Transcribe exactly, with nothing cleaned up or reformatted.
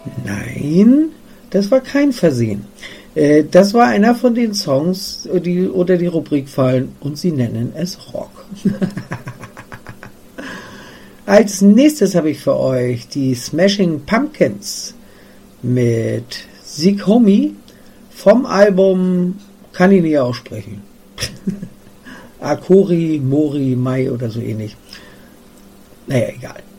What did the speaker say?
Nein, das war kein Versehen. Äh, das war einer von den Songs, die unter die Rubrik fallen und sie nennen es Rock. Als nächstes habe ich für euch die Smashing Pumpkins mit Sieg Homie vom Album, kann ich nicht aussprechen. Akori, Mori, Mai oder so ähnlich. Naja, egal.